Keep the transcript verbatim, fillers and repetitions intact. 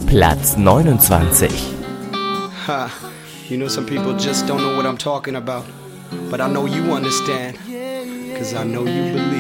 Platz neunundzwanzig. Ha, you know some people just don't know what I'm talking about. But I know you understand, cause I know you believe.